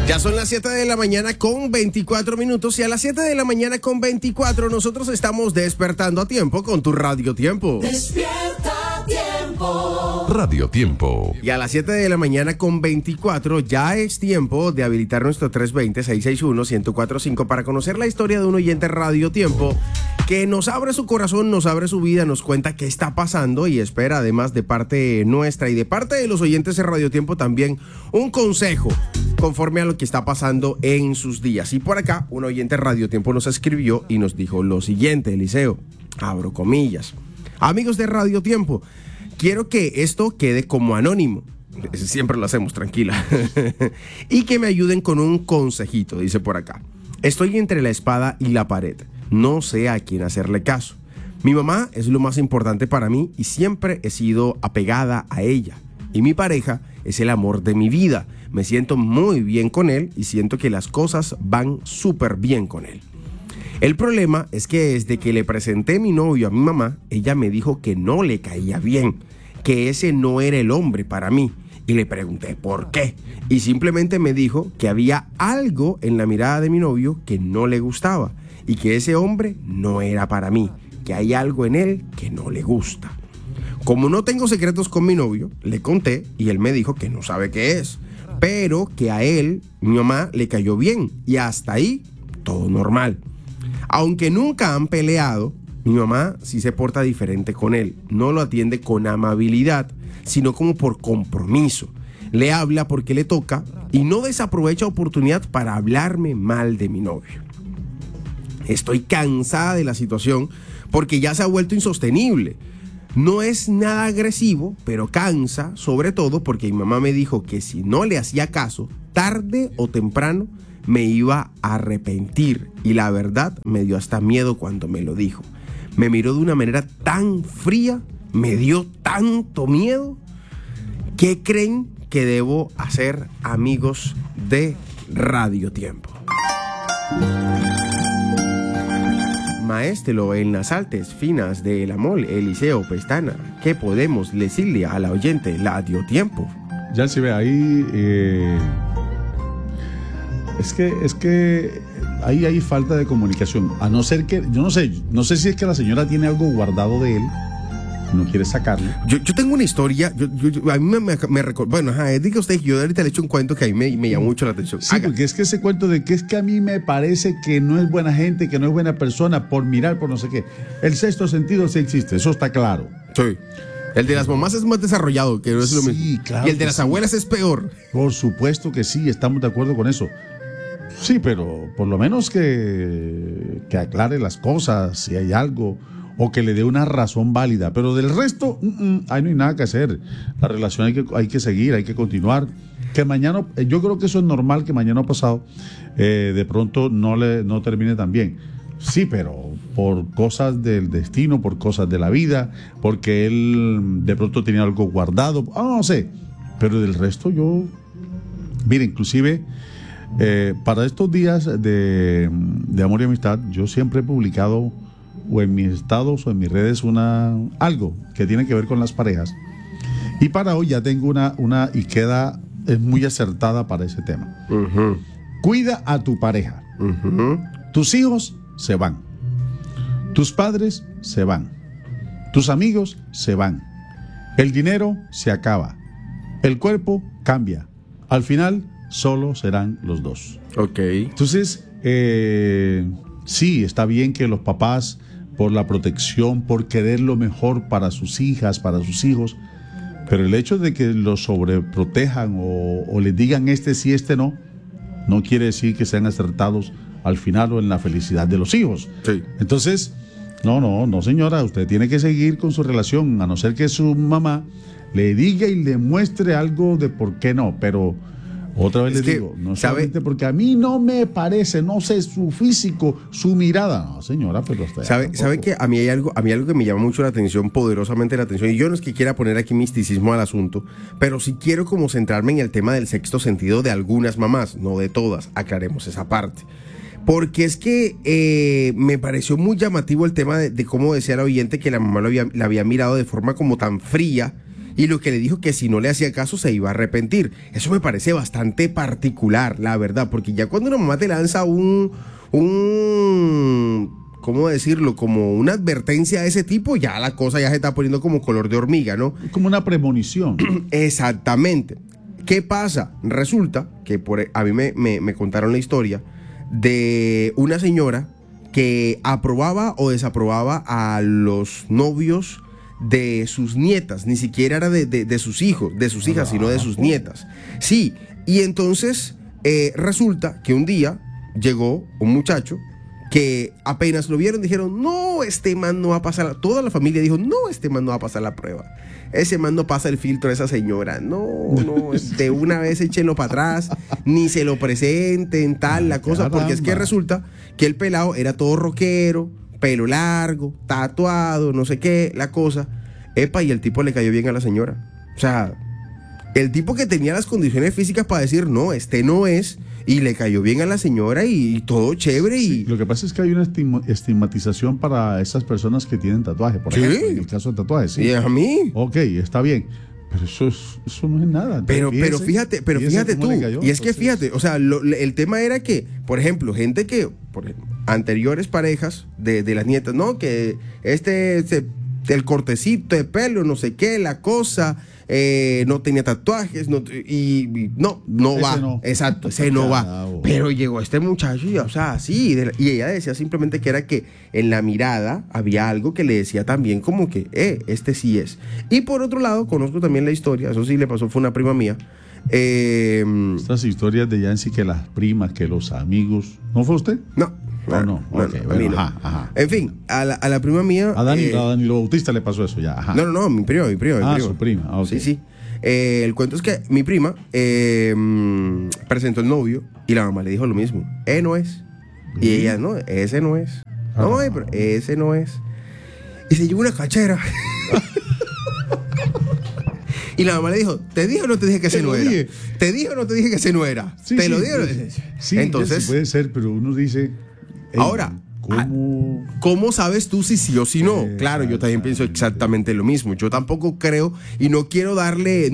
Ya son las 7 de la mañana con 24 minutos y a las 7 de la mañana con 24 nosotros estamos despertando a tiempo con tu Radio Tiempo. Despierta Tiempo. Radio Tiempo. Y a las 7 de la mañana con 24 ya es tiempo de habilitar nuestro 320-661-1045 para conocer la historia de un oyente Radio Tiempo que nos abre su corazón, nos abre su vida, nos cuenta qué está pasando y espera además de parte nuestra y de parte de los oyentes de Radio Tiempo también un consejo conforme a lo que está pasando en sus días. Y por acá un oyente de Radio Tiempo nos escribió y nos dijo lo siguiente, Eliseo, abro comillas: amigos de Radio Tiempo, quiero que esto quede como anónimo. Siempre lo hacemos, tranquila. Y que me ayuden con un consejito, dice por acá. Estoy entre la espada y la pared. No sé a quién hacerle caso. Mi mamá es lo más importante para mí y siempre he sido apegada a ella. Y mi pareja es el amor de mi vida. Me siento muy bien con él y siento que las cosas van súper bien con él. El problema es que desde que le presenté mi novio a mi mamá, ella me dijo que no le caía bien, que ese no era el hombre para mí. Y le pregunté por qué. Y simplemente me dijo que había algo en la mirada de mi novio que no le gustaba y que ese hombre no era para mí, que hay algo en él que no le gusta. Como no tengo secretos con mi novio, le conté y él me dijo que no sabe qué es, pero que a él, mi mamá, le cayó bien y hasta ahí todo normal. Aunque nunca han peleado, mi mamá sí se porta diferente con él. No lo atiende con amabilidad, sino como por compromiso. Le habla porque le toca y no desaprovecha oportunidad para hablarme mal de mi novio. Estoy cansada de la situación porque ya se ha vuelto insostenible. No es nada agresivo, pero cansa, sobre todo porque mi mamá me dijo que si no le hacía caso, tarde o temprano me iba a arrepentir. Y la verdad me dio hasta miedo cuando me lo dijo. Me miró de una manera tan fría, me dio tanto miedo. ¿Qué creen que debo hacer, amigos de Radio Tiempo? Maestro, en las artes finas del amor, Eliseo Pestana, ¿qué podemos decirle a la oyente Radio Tiempo? Ya se ve ahí, es que ahí hay falta de comunicación, a no ser que, yo no sé si es que la señora tiene algo guardado de él, no quiere sacarlo. Yo tengo una historia, a mí me recuerda, bueno, diga usted, yo ahorita le echo un cuento que a mí me llamó mucho la atención. Sí, porque es que ese cuento de que es que a mí me parece que no es buena gente, que no es buena persona, por mirar, por no sé qué. El sexto sentido sí existe, eso está claro. Sí. El de las mamás es más desarrollado, que no es lo mismo. Claro, y el de las abuelas es peor. Por supuesto que sí, estamos de acuerdo con eso. Sí, pero por lo menos que aclare las cosas, si hay algo, o que le dé una razón válida. Pero del resto, ahí no hay nada que hacer. La relación hay que seguir, hay que continuar. Que mañana, yo creo que eso es normal, que mañana pasado de pronto no termine tan bien. Sí, pero por cosas del destino, por cosas de la vida, porque él de pronto tenía algo guardado, no sé. Pero del resto mire, inclusive para estos días de amor y amistad, yo siempre he publicado o en mis estados o en mis redes algo que tiene que ver con las parejas. Y para hoy ya tengo una y es muy acertada para ese tema. Uh-huh. Cuida a tu pareja. Uh-huh. Tus hijos se van. Tus padres se van. Tus amigos se van. El dinero se acaba. El cuerpo cambia. Al final solo serán los dos. Ok. Entonces, sí, está bien que los papás, por la protección, por querer lo mejor para sus hijas, para sus hijos, pero el hecho de que los sobreprotejan o les digan sí, no quiere decir que sean acertados al final o en la felicidad de los hijos. Sí. Entonces, no, señora, usted tiene que seguir con su relación, a no ser que su mamá le diga y le muestre algo de por qué no, pero otra vez les digo, no solamente porque a mí no me parece, no sé, su físico, su mirada. No, señora, pero hasta ¿Sabe que a mí hay algo que me llama mucho la atención, poderosamente la atención? Y yo no es que quiera poner aquí misticismo al asunto, pero sí quiero como centrarme en el tema del sexto sentido de algunas mamás, no de todas, aclaremos esa parte. Porque es que me pareció muy llamativo el tema de cómo decía el oyente que la mamá la había mirado de forma como tan fría y lo que le dijo que si no le hacía caso se iba a arrepentir. Eso me parece bastante particular, la verdad, porque ya cuando una mamá te lanza ¿cómo decirlo? Como una advertencia de ese tipo, ya la cosa ya se está poniendo como color de hormiga, ¿no? Como una premonición. Exactamente. ¿Qué pasa? Resulta que a mí me contaron la historia de una señora que aprobaba o desaprobaba a los novios de sus nietas, ni siquiera era de sus hijos, de sus hijas, sino de sus nietas. Sí, y entonces resulta que un día llegó un muchacho que apenas lo vieron dijeron, no, este man no va a pasar, toda la familia dijo, no, este man no va a pasar la prueba, ese man no pasa el filtro de esa señora, no, de una vez échenlo para atrás, ni se lo presenten, tal, la cosa, porque es que resulta que el pelado era todo rockero, pelo largo, tatuado, no sé qué, la cosa, epa, y el tipo le cayó bien a la señora, o sea, el tipo que tenía las condiciones físicas para decir, no, este no es, y le cayó bien a la señora y todo chévere. Sí, lo que pasa es que hay una estigmatización para esas personas que tienen tatuaje, por ejemplo, en el caso de tatuajes. Sí. Y a mí. Ok, está bien. Pero eso no es nada. Pero fíjate tú. Y es que fíjate, o sea, el tema era que, por ejemplo, gente que, anteriores parejas de las nietas, ¿no? Que el cortecito de pelo, no sé qué, la cosa, no tenía tatuajes, no va. No. Exacto, ese no va. Pero llegó este muchacho y, o sea, sí, y ella decía simplemente que era que en la mirada había algo que le decía también como que, este sí es. Y por otro lado, conozco también la historia, eso sí le pasó, fue una prima mía. Estas historias de Yancy, que las primas, que los amigos. ¿No fue usted? No. No. Okay, bueno, no. Ajá. En fin, a la prima mía. A Danilo Bautista le pasó eso ya. Ajá. No, mi prima. Su prima. Okay. Sí. El cuento es que mi prima presentó el novio y la mamá le dijo lo mismo. No es. Y ella, no, ese no es. No, pero ese no es. Y se llevó una cachera. Y la mamá le dijo, ¿te dije o no te dije que ese no era? ¿Te dije o no te dije que ese no era? Sí, ¿Te lo dije o no? Sí, entonces puede ser, pero uno dice... ahora, ¿cómo sabes tú si sí o si no? Claro, yo también pienso exactamente lo mismo. Yo tampoco creo y no quiero dar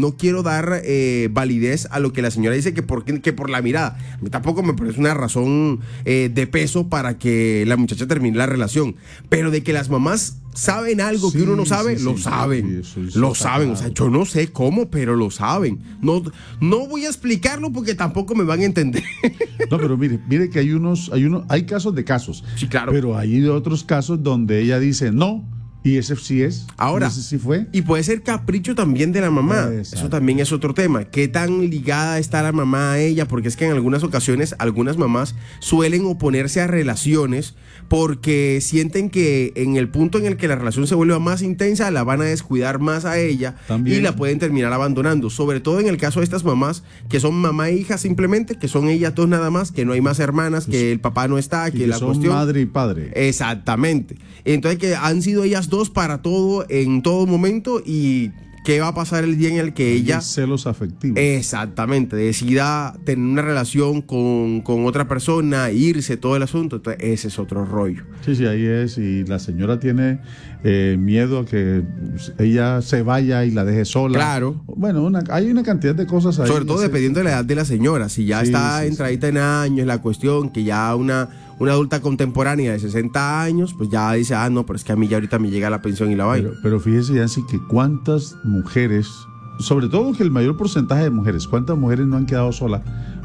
validez a lo que la señora dice que por la mirada. A mí tampoco me parece una razón de peso para que la muchacha termine la relación. Pero de que las mamás saben algo que uno no sabe, lo saben. Lo saben. O sea, yo no sé cómo, pero lo saben. No voy a explicarlo porque tampoco me van a entender. No, pero mire que hay casos de casos. Sí, claro. Pero hay otros casos donde ella dice no, y ese sí es. Ahora, ese sí fue. Y puede ser capricho también de la mamá. Exacto. Eso también es otro tema. ¿Qué tan ligada está la mamá a ella? Porque es que en algunas ocasiones algunas mamás suelen oponerse a relaciones porque sienten que en el punto en el que la relación se vuelva más intensa la van a descuidar más a ella también. Y la pueden terminar abandonando. Sobre todo en el caso de estas mamás que son mamá e hija simplemente, que son ellas dos nada más, que no hay más hermanas, que el papá no está, que la son cuestión... madre y padre. Exactamente. Entonces que han sido ellas dos para todo, en todo momento, y qué va a pasar el día en el que ella... celos afectivos. Exactamente, decida tener una relación con otra persona, irse, todo el asunto. Entonces ese es otro rollo. Sí, ahí es. Y la señora tiene miedo a que ella se vaya y la deje sola. Claro. Bueno, hay una cantidad de cosas ahí. Sobre todo dependiendo de la edad de la señora. Si ya está entradita en años, la cuestión, que ya una adulta contemporánea de 60 años, pues ya dice, no, pero es que a mí ya ahorita me llega la pensión y la vaina. Pero fíjese, Yancy, que cuántas mujeres, sobre todo que el mayor porcentaje de mujeres, cuántas mujeres no han quedado solas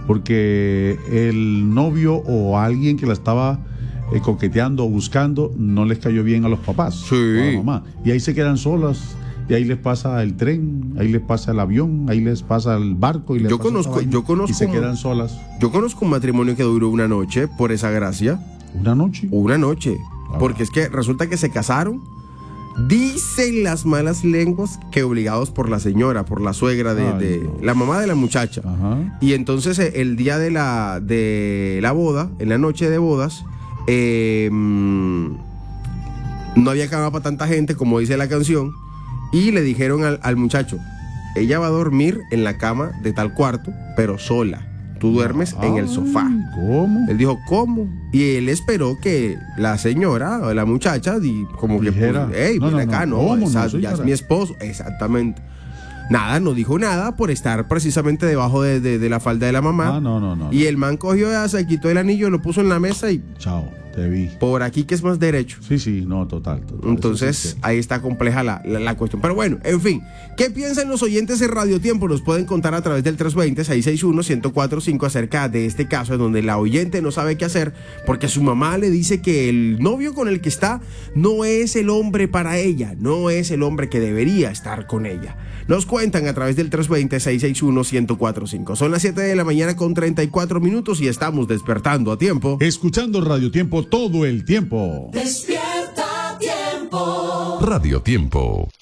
porque el novio o alguien que la estaba coqueteando o buscando no les cayó bien a los papás o a la mamá, y ahí se quedan solas. Y ahí les pasa el tren, ahí les pasa el avión, ahí les pasa el barco y yo conozco y se quedan solas. Yo conozco un matrimonio que duró una noche por esa gracia. ¿Una noche? Una noche. Porque es que resulta que se casaron. Dicen las malas lenguas que obligados por la señora, por la suegra de la mamá de la muchacha. Ajá. Y entonces el día de la boda, en la noche de bodas, no había cama para tanta gente, como dice la canción. Y le dijeron al muchacho, ella va a dormir en la cama de tal cuarto, pero sola. Tú duermes en el sofá. ¿Cómo? Él dijo, ¿cómo? Y él esperó que la señora o la muchacha como dijera, que, hey, ven acá, no, ¿cómo? ya es mi esposo. Exactamente. Nada, no dijo nada por estar precisamente debajo de la falda de la mamá. Ah, no. Y el man cogió, se quitó el anillo, lo puso en la mesa y Chao, te vi. por aquí que es más derecho. Sí, no, total. Entonces, Eso sí ahí está compleja la cuestión. Pero bueno, en fin, ¿qué piensan los oyentes en Radio Tiempo? Nos pueden contar a través del 320-661-1045 acerca de este caso en donde la oyente no sabe qué hacer porque su mamá le dice que el novio con el que está no es el hombre para ella, no es el hombre que debería estar con ella. Nos cuentan a través del 320-661-1045. Son las 7 de la mañana con 34 minutos y estamos despertando a tiempo. Escuchando Radio Tiempo todo el tiempo. Despierta Tiempo. Radio Tiempo.